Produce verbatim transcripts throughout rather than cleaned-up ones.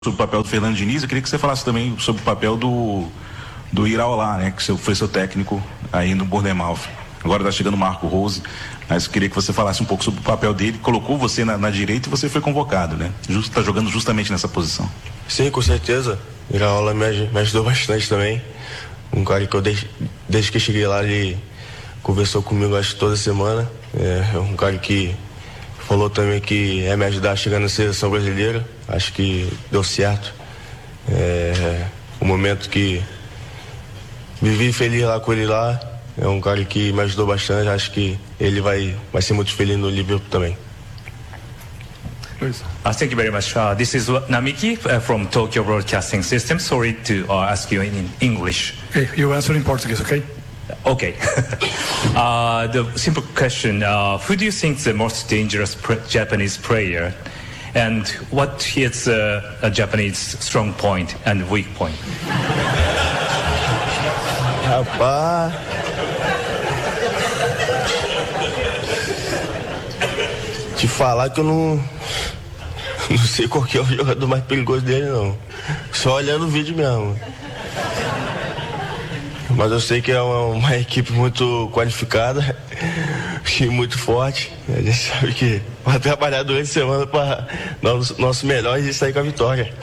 sobre o papel do Fernando Diniz, eu queria que você falasse também sobre o papel do, do Iraola, né, que foi seu técnico aí no Bournemouth. Agora está chegando o Marco Rose, mas eu queria que você falasse um pouco sobre o papel dele. Colocou você na, na direita e você foi convocado, né? Está jogando justamente nessa posição. Sim, com certeza. O Iraola me, me ajudou bastante também. Um cara que eu, desde, desde que eu cheguei lá, ele conversou comigo, acho, toda semana. É um cara que falou também que ia me ajudar a chegar na seleção brasileira. Acho que deu certo. É um momento que vivi feliz lá com ele lá. É um cara que me ajudou bastante. Acho que ele vai, vai ser muito feliz no Liverpool também. Uh, thank you very much. Uh, this is Namiki uh, from Tokyo Broadcasting System. Sorry to uh, ask you in English. Okay, you answer in Portuguese, okay? Okay. uh, the simple question, uh, who do you think is the most dangerous pr Japanese player? And what is uh, a Japanese strong point and weak point? Rapaz... Te falar que eu não... Não sei qual que é o jogador mais perigoso dele, não. Só olhando o vídeo mesmo. Mas eu sei que é uma, uma equipe muito qualificada e muito forte. A gente sabe que vai trabalhar durante a semana para nosso, nosso melhor e sair com a vitória.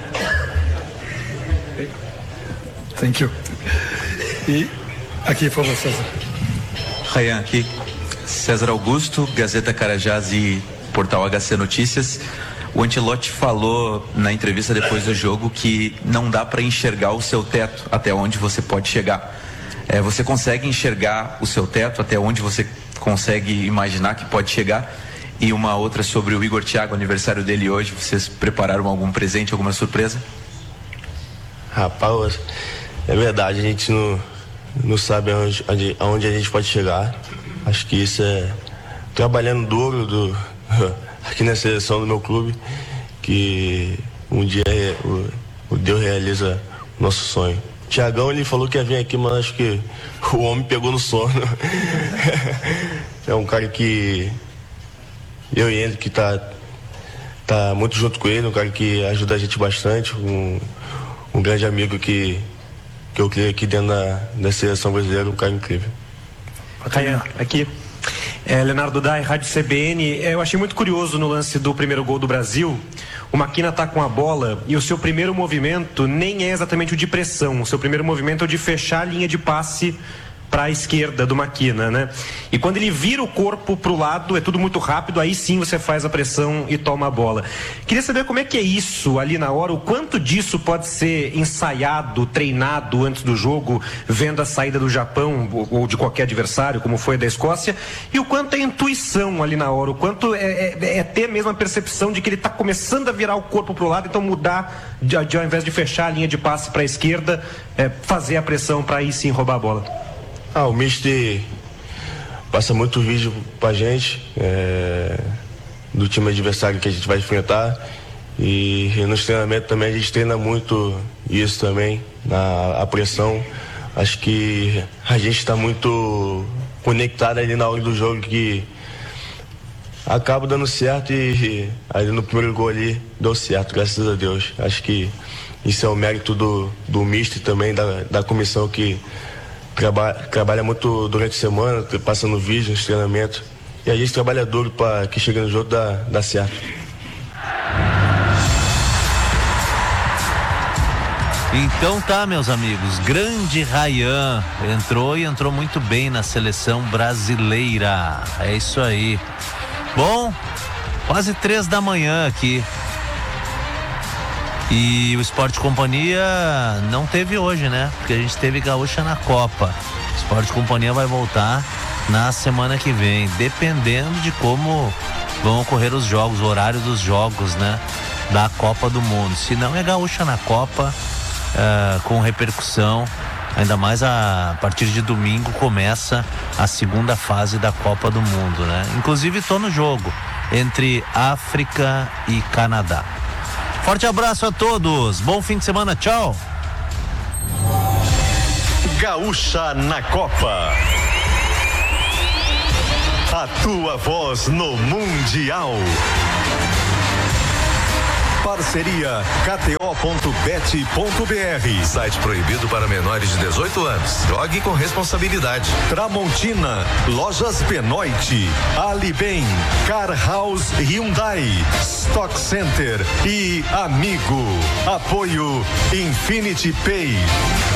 Thank you. E aqui foi o César. Rayan, aqui. César Augusto, Gazeta Carajás e Portal H C Notícias. O Ancelotti falou na entrevista depois do jogo que não dá para enxergar o seu teto, até onde você pode chegar. É, você consegue enxergar o seu teto, até onde você consegue imaginar que pode chegar? E uma outra sobre o Igor Thiago, aniversário dele hoje. Vocês prepararam algum presente, alguma surpresa? Rapaz, é verdade, a gente não, não sabe aonde, aonde a gente pode chegar. Acho que isso é trabalhando duro do, aqui na seleção do meu clube, que um dia o, o Deus realiza o nosso sonho. O Thiagão, ele falou que ia vir aqui, mas acho que o homem pegou no sono. É um cara que eu e ele que tá, tá muito junto com ele, um cara que ajuda a gente bastante, um, um grande amigo que, que eu criei aqui dentro da, da seleção brasileira, um cara incrível. Rayan, aqui. É, Leonardo Dai, Rádio C B N. É, eu achei muito curioso no lance do primeiro gol do Brasil. O Maquina tá com a bola e o seu primeiro movimento nem é exatamente o de pressão. O seu primeiro movimento é o de fechar a linha de passe para a esquerda do Maquina, né? E quando ele vira o corpo pro lado, é tudo muito rápido, aí sim você faz a pressão e toma a bola. Queria saber como é que é isso ali na hora, o quanto disso pode ser ensaiado, treinado antes do jogo, vendo a saída do Japão ou de qualquer adversário, como foi a da Escócia, e o quanto é intuição ali na hora, o quanto é, é, é ter mesmo a percepção de que ele está começando a virar o corpo pro lado, então mudar, de, de, ao invés de fechar a linha de passe para a esquerda, é, fazer a pressão para aí sim roubar a bola. Ah, o mister passa muito vídeo pra gente, é, do time adversário que a gente vai enfrentar, e, e nos treinamentos também a gente treina muito isso também, na, a pressão. Acho que a gente está muito conectado ali na hora do jogo, que acaba dando certo, e, e ali no primeiro gol ali deu certo, graças a Deus. Acho que isso é o mérito do, do mister também, da, da comissão que Trabalha, trabalha muito durante a semana, passando vídeo nos treinamentos. E a gente trabalha duro para que chegue no jogo dá, dá certo. Então tá, meus amigos, grande Rayan entrou e entrou muito bem na seleção brasileira. É isso aí. Bom, quase três da manhã aqui. E o Esporte Companhia não teve hoje, né? Porque a gente teve Gaúcha na Copa. O Esporte Companhia vai voltar na semana que vem, dependendo de como vão ocorrer os jogos, o horário dos jogos, né? Da Copa do Mundo. Se não é Gaúcha na Copa, uh, com repercussão, ainda mais a, a partir de domingo começa a segunda fase da Copa do Mundo, né? Inclusive tô no jogo entre África e Canadá. Forte abraço a todos, bom fim de semana, tchau. Gaúcha na Copa. A tua voz no Mundial. Parceria K T O ponto bet ponto B R. Site proibido para menores de dezoito anos. Jogue com responsabilidade. Tramontina, Lojas Benoit, Alibem, Car House Hyundai, Stock Center e Amigo. Apoio Infinity Pay.